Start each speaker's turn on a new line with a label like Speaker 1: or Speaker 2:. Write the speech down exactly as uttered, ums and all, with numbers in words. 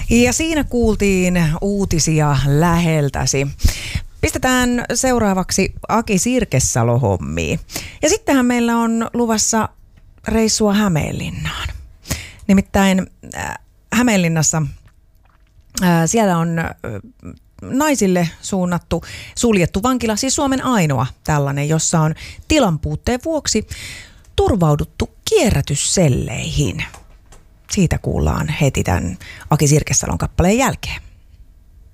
Speaker 1: Ja siinä kuultiin uutisia läheltäsi. Pistetään seuraavaksi Aki Sirkesalo hommiin. Ja sittenhän meillä on luvassa reissua Hämeenlinnaan. Nimittäin äh, Hämeenlinnassa äh, siellä on äh, naisille suunnattu suljettu vankila, siis Suomen ainoa tällainen, jossa on tilanpuutteen vuoksi turvauduttu kierrätysselleihin. Siitä kuullaan heti tämän Aki Sirkesalon kappaleen jälkeen.